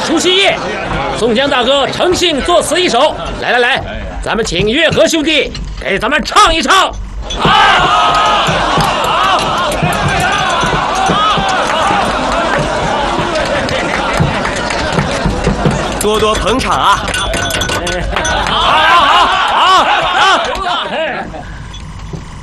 除夕夜，宋江大哥诚信作词一首，来，咱们请月和兄弟给咱们唱一唱。 多多捧场啊！